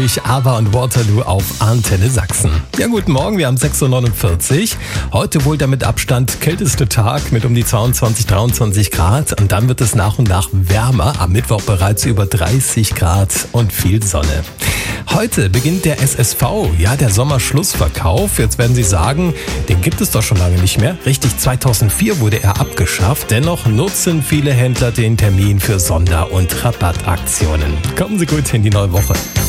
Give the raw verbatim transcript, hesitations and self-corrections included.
Ich Aber und Waterloo auf Antenne Sachsen. Ja, guten Morgen, wir haben sechs Uhr neunundvierzig. Heute wohl der mit Abstand kälteste Tag mit um die zweiundzwanzig, dreiundzwanzig Grad. Und dann wird es nach und nach wärmer. Am Mittwoch bereits über dreißig Grad und viel Sonne. Heute beginnt der S S V, ja, der Sommerschlussverkauf. Jetzt werden Sie sagen, den gibt es doch schon lange nicht mehr. Richtig, zweitausendvier wurde er abgeschafft. Dennoch nutzen viele Händler den Termin für Sonder- und Rabattaktionen. Kommen Sie gut in die neue Woche.